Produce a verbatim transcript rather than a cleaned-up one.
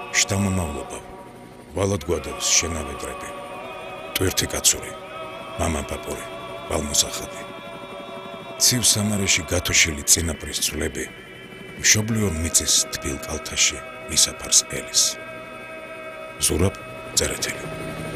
შთამომავლობა ვალად გვადავს შენავედრები, ტვირთი კაცური, მამა პაპური, ვალმოსახადი. ცივ სამარეში გათოშილი წინაპრის ძვლები მშობლიურ მიწის თბილ კალთაში მისაფარს ელის. ზურაბ წერეთელი.